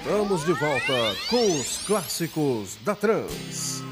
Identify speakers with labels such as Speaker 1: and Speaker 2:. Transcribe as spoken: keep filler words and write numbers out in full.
Speaker 1: Estamos de volta com os clássicos da Trans.